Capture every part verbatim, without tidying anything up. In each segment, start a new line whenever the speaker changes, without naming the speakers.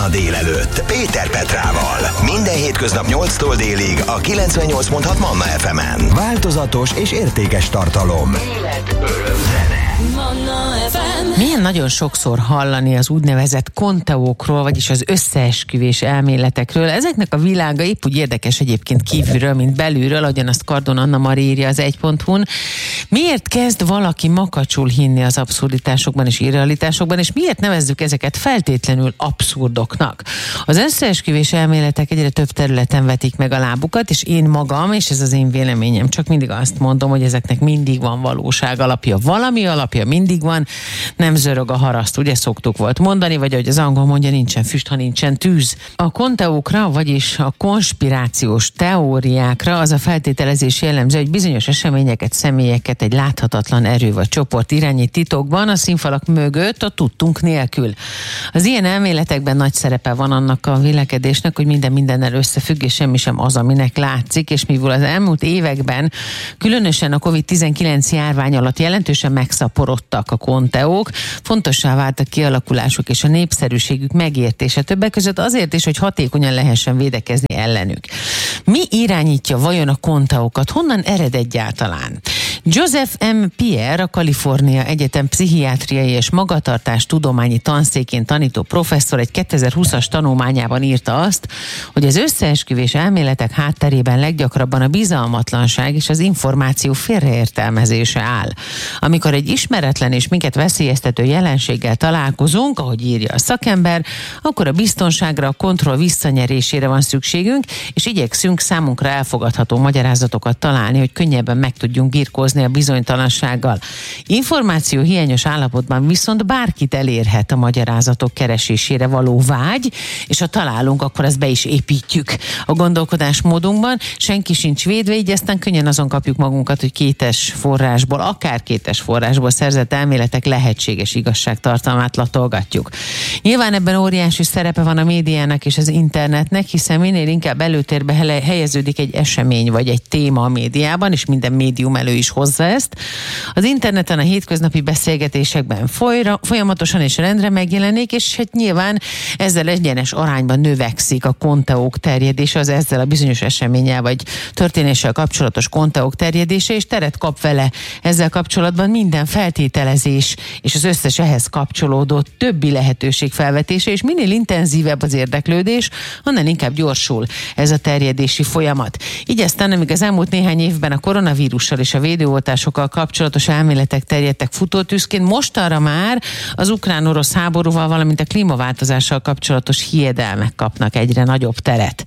a délelőtt Péter Petrával. Minden hétköznap nyolctól délig a kilencvennyolc pont hat Manna ef emen. Változatos és értékes tartalom. Élet, öröm, zene.
Manna ef em.
Milyen nagyon sokszor hallani az úgynevezett konteókról, vagyis az összeesküvés elméletekről. Ezeknek a világa épp úgy érdekes egyébként kívülről, mint belülről, ahogyan azt Kardon Anna Mari írja az egy pont hu-n. Miért kezd valaki makacsul hinni az abszurditásokban és irrealitásokban, és miért nevezzük ezeket feltétlenül abszurdoknak? Az összeesküvés elméletek egyre több területen vetik meg a lábukat, és én magam, és ez az én véleményem, csak mindig azt mondom, hogy ezeknek mindig van valóság alapja. Valami alapja mindig van, nem zörög a haraszt, ugye szoktuk volt mondani, vagy ahogy az angol mondja, nincsen füst, ha nincsen tűz. A konteókra, vagyis a konspirációs teóriákra az a feltételezés jellemző, hogy bizonyos eseményeket, személyeket egy láthatatlan erő vagy csoport irányít titokban a színfalak mögött, a tudtunk nélkül. Az ilyen elméletekben nagy szerepe van annak a vélekedésnek, hogy minden mindennel összefügg, és semmi sem az, aminek látszik, és mivel az elmúlt években, különösen a kovid tizenkilenc járvány alatt jelentősen megszaporodtak a konteók, fontossá vált a kialakulásuk és a népszerűségük megértése, többek között azért is, hogy hatékonyan lehessen védekezni ellenük. Mi irányítja vajon a konteókat? Honnan ered egyáltalán? Joseph M. Pierre, a Kalifornia Egyetem pszichiátriai és magatartás tudományi tanszékén tanító professzor egy kétezer-húszas tanulmányában írta azt, hogy az összeesküvés elméletek hátterében leggyakrabban a bizalmatlanság és az információ félreértelmezése áll. Amikor egy ismeretlen és minket veszélyeztető jelenséggel találkozunk, ahogy írja a szakember, akkor a biztonságra, a kontroll visszanyerésére van szükségünk, és igyekszünk számunkra elfogadható magyarázatokat találni, hogy könnyebben meg tudjunk birkózni a bizonytalansággal. Információ hiányos állapotban viszont bárkit elérhet a magyarázatok keresésére való vágy, és ha találunk, akkor ezt be is építjük a gondolkodásmódunkban. Senki sincs védve, így aztán könnyen azon kapjuk magunkat, hogy kétes forrásból, akár kétes forrásból szerzett elméletek lehetséges igazságtartalmát latolgatjuk. Nyilván ebben óriási szerepe van a médiának és az internetnek, hiszen minél inkább előtérbe helyeződik egy esemény vagy egy téma a médiában, és minden médium elő is hozza ezt. Az interneten a hétköznapi beszélgetésekben folyra, folyamatosan és rendre megjelenik, és hát nyilván ezzel egyenes arányban növekszik a konteók terjedése, az ezzel a bizonyos eseménnyel vagy történéssel kapcsolatos konteók terjedése, és teret kap vele ezzel kapcsolatban minden feltételezés és az összes ehhez kapcsolódó többi lehetőség felvetése, és minél intenzívebb az érdeklődés, annál inkább gyorsul ez a terjedési folyamat. Így aztán, amíg az elmúlt néhány évben a koronavírussal és a védőoltásokkal kapcsolatos elméletek terjedtek futótűzként, mostanra már az ukrán-orosz háborúval, valamint a klímaváltozással kapcsolatos hiedelmek kapnak egyre nagyobb teret.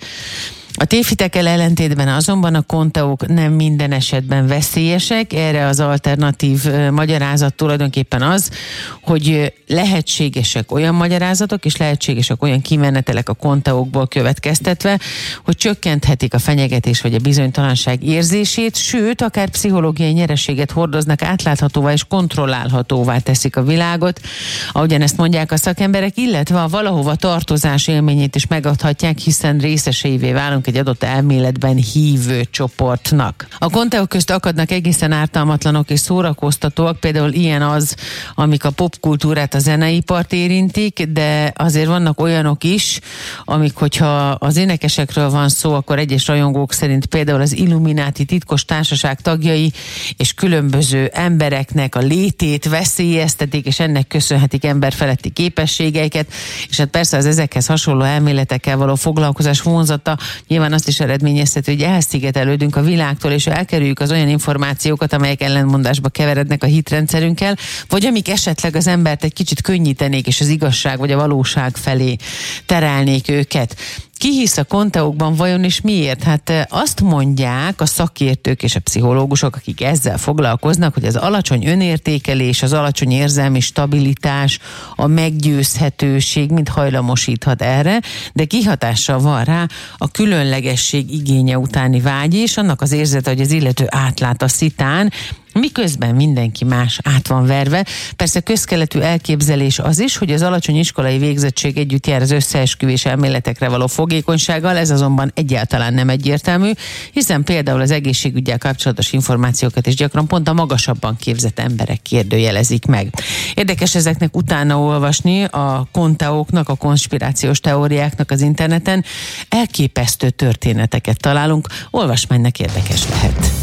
A tévhitekkel ellentétben azonban a konteók nem minden esetben veszélyesek. Erre az alternatív magyarázat tulajdonképpen az, hogy lehetségesek olyan magyarázatok, és lehetségesek olyan kimenetelek a konteókból következtetve, hogy csökkenthetik a fenyegetés vagy a bizonytalanság érzését, sőt, akár pszichológiai nyereséget hordoznak, átláthatóvá és kontrollálhatóvá teszik a világot, ahogyan ezt mondják a szakemberek, illetve a valahova tartozás élményét is megadhatják, hiszen részeseivé válunk egy adott elméletben hívő csoportnak. A konteók közt akadnak egészen ártalmatlanok és szórakoztatóak, például ilyen az, amik a popkultúrát, a zeneipart érintik, de azért vannak olyanok is, amik, hogyha az énekesekről van szó, akkor egyes rajongók szerint például az Illuminati titkos társaság tagjai és különböző embereknek a létét veszélyeztetik, és ennek köszönhetik emberfeletti képességeiket, és hát persze az ezekhez hasonló elméletekkel való foglalkozás vonzata nyilván azt is eredményezheti, hogy elszigetelődünk a világtól, és elkerüljük az olyan információkat, amelyek ellentmondásba keverednek a hitrendszerünkkel, vagy amik esetleg az embert egy kicsit könnyítenék, és az igazság vagy a valóság felé terelnék őket. Ki hisz a konteókban vajon és miért? Hát azt mondják a szakértők és a pszichológusok, akik ezzel foglalkoznak, hogy az alacsony önértékelés, az alacsony érzelmi stabilitás, a meggyőzhetőség mind hajlamosíthat erre, de kihatással van rá a különlegesség igénye utáni vágy is, annak az érzete, hogy az illető átlát a szitán, miközben mindenki más át van verve. Persze közkeletű elképzelés az is, hogy az alacsony iskolai végzettség együtt jár az összeesküvés elméletekre való fogékonysággal, ez azonban egyáltalán nem egyértelmű, hiszen például az egészségüggyel kapcsolatos információkat is gyakran pont a magasabban képzett emberek kérdőjelezik meg. Érdekes ezeknek utána olvasni, a konteóknak, a konspirációs teóriáknak az interneten. Elképesztő történeteket találunk, olvasmánynak érdekes lehet.